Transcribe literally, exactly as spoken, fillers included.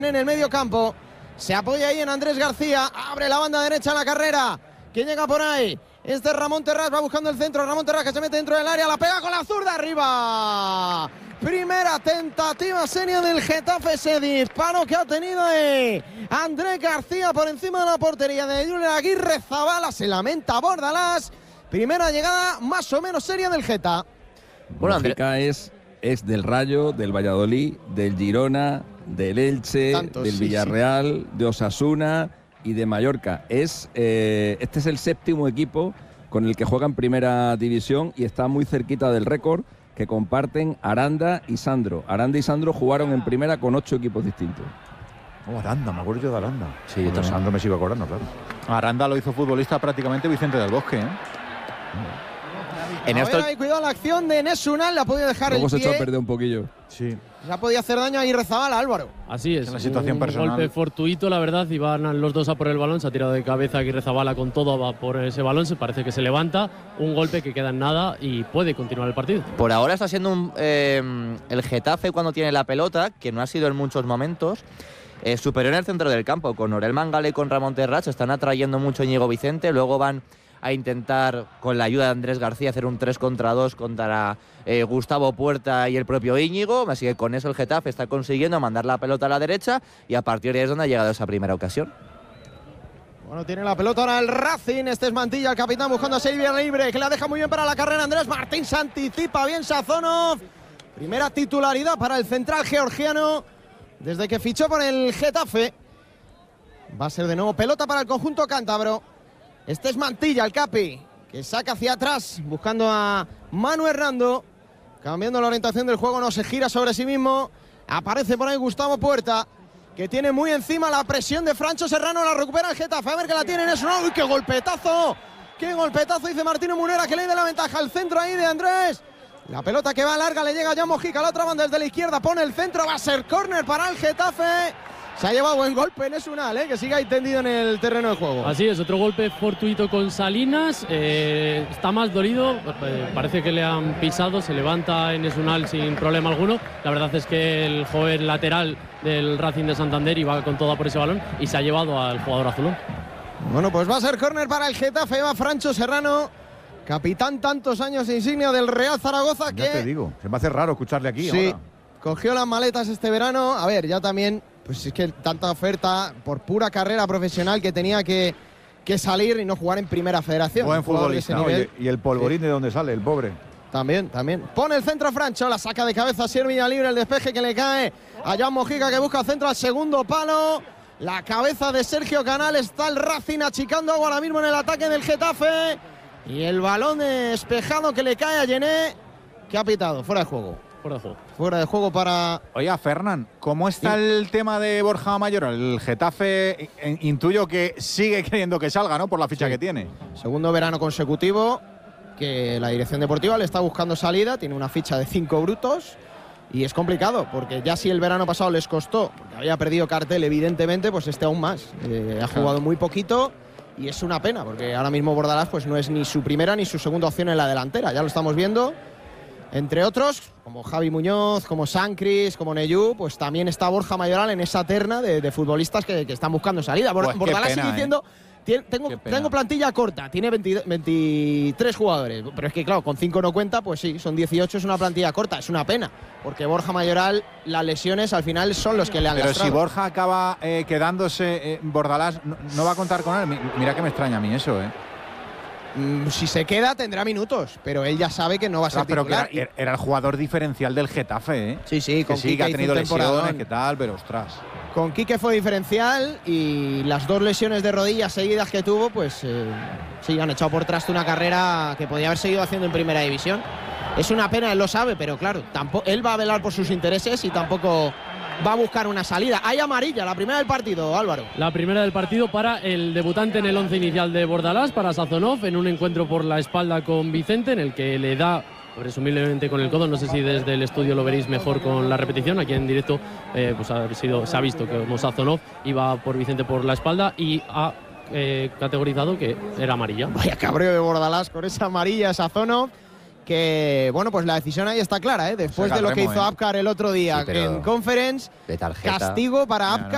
en el medio campo. Se apoya ahí en Andrés García. Abre la banda derecha en la carrera. ¿Quién llega por ahí? Este es Ramón Terrás. Va buscando el centro. Ramón Terrás que se mete dentro del área. La pega con la zurda arriba. Primera tentativa seria del Getafe. Ese disparo que ha tenido ahí Andrés García por encima de la portería de Julen Aguirre Zabala. Se lamenta Bordalás. Primera llegada más o menos seria del Geta. Bueno, Andrés es, es del Rayo, del Valladolid, del Girona, del Elche, Tanto, del sí, Villarreal, sí. de Osasuna y de Mallorca. Es, eh, este es el séptimo equipo con el que juega en primera división y está muy cerquita del récord que comparten Aranda y Sandro. Aranda y Sandro jugaron en primera con ocho equipos distintos. Oh, Aranda, me acuerdo yo de Aranda. Sí, yo también. Sandro me sigo acordando, claro. Aranda lo hizo futbolista prácticamente Vicente del Bosque, ¿eh? En a esto... ver, ahí, cuidado la acción de Enes Unal, la ha podido dejar Luego el se pie. echó a perder un poquillo. Sí. Ya podía hacer daño a Aguirre Zabala, Álvaro. Así es, en la situación un personal. golpe fortuito, la verdad, y van los dos a por el balón, se ha tirado de cabeza Aguirre Zabala con todo, va por ese balón, se parece que se levanta, un golpe que queda en nada y puede continuar el partido. Por ahora está siendo un, eh, el Getafe cuando tiene la pelota, que no ha sido en muchos momentos, eh, superior en el centro del campo, con Orel Mangala y con Ramón Terrats, están atrayendo mucho a Íñigo Vicente, luego van a intentar, con la ayuda de Andrés García, hacer un tres contra dos contra eh, Gustavo Puerta y el propio Íñigo, así que con eso el Getafe está consiguiendo mandar la pelota a la derecha y a partir de ahí es donde ha llegado esa primera ocasión. Bueno, tiene la pelota ahora el Racing, este es Mantilla, el capitán buscando a Silvia Libre, que la deja muy bien para la carrera, Andrés Martín se anticipa bien Sazonov, primera titularidad para el central georgiano, desde que fichó por el Getafe, va a ser de nuevo pelota para el conjunto cántabro. Este es Mantilla, el capi, que saca hacia atrás, buscando a Manu Hernando. Cambiando la orientación del juego, no se gira sobre sí mismo. Aparece por ahí Gustavo Puerta, que tiene muy encima la presión de Francho Serrano. La recupera el Getafe, a ver que la tienen. Es un... ¡Uy, qué golpetazo! ¡Qué golpetazo! Dice Martino Munera, que le da la ventaja al centro ahí de Andrés. La pelota que va larga, le llega ya Mojica a la otra banda desde la izquierda. Pone el centro, va a ser córner para el Getafe. Se ha llevado buen golpe en Esunal, ¿eh? Que siga ahí tendido en el terreno de juego. Así es, otro golpe fortuito con Salinas. Eh, está más dolido, eh, parece que le han pisado, se levanta en Esunal sin problema alguno. La verdad es que el joven lateral del Racing de Santander iba con toda por ese balón y se ha llevado al jugador azulón. Bueno, pues va a ser córner para el Getafe, va Francho Serrano, capitán tantos años de insignia del Real Zaragoza. Ya que te digo, se me hace raro escucharle aquí sí, ahora. Cogió las maletas este verano. A ver, ya también, pues es que tanta oferta por pura carrera profesional que tenía que, que salir y no jugar en primera federación. Buen futbolista, ¿no? Y, y el polvorín sí. De dónde sale, el pobre. También, también. Pone el centro Francho, la saca de cabeza Siervilla Libre, el despeje que le cae a Jan Mojica, que busca el centro al segundo palo. La cabeza de Sergio Canal, está el Racing achicando agua ahora mismo en el ataque del Getafe. Y el balón despejado que le cae a Yené, que ha pitado, fuera de juego. Fuera de juego. Fuera de juego para... Oiga, Fernán, ¿cómo está sí. el tema de Borja Mayoral? El Getafe, intuyo que sigue queriendo que salga, ¿no? Por la ficha sí. que tiene. Segundo verano consecutivo que la dirección deportiva le está buscando salida. Tiene una ficha de cinco brutos y es complicado, porque ya si el verano pasado les costó, porque había perdido cartel evidentemente, pues este aún más. Eh, ha jugado muy poquito y es una pena, porque ahora mismo Bordalás pues no es ni su primera ni su segunda opción en la delantera. Ya lo estamos viendo. Entre otros, como Javi Muñoz, como Sancris, como Neyú, pues también está Borja Mayoral en esa terna de, de futbolistas que, que están buscando salida. Pues Bordalás pena, sigue diciendo, eh. tengo, tengo plantilla corta, tiene veinte, veintitrés jugadores, pero es que claro, con cinco no cuenta, pues sí, son dieciocho, es una plantilla corta, es una pena, porque Borja Mayoral, las lesiones al final son los que le han Pero lastrado. si Borja acaba eh, quedándose, eh, Bordalás no, no va a contar con él. Mira que me extraña a mí eso, ¿eh? Si se queda tendrá minutos, pero él ya sabe que no va a ser pero titular. Que era, era el jugador diferencial del Getafe, ¿eh? Sí, sí, con que sí, que ha tenido lesiones, que tal, pero ostras. Con Quique fue diferencial y las dos lesiones de rodillas seguidas que tuvo, pues eh, sí, han echado por traste una carrera que podía haber seguido haciendo en primera división. Es una pena, él lo sabe, pero claro, tampoco, él va a velar por sus intereses y tampoco va a buscar una salida. Hay amarilla, la primera del partido, Álvaro. La primera del partido para el debutante en el once inicial de Bordalás, para Sazonov, en un encuentro por la espalda con Vicente, en el que le da, presumiblemente con el codo, no sé si desde el estudio lo veréis mejor con la repetición, aquí en directo eh, pues ha sido, se ha visto que como Sazonov iba por Vicente por la espalda y ha eh, categorizado que era amarilla. Vaya cabreo de Bordalás con esa amarilla, Sazonov. Que, bueno, pues la decisión ahí está clara, ¿eh? Después de lo que hizo eh. Apcar el otro día sí, en Conference, de tarjeta. castigo para Apcar.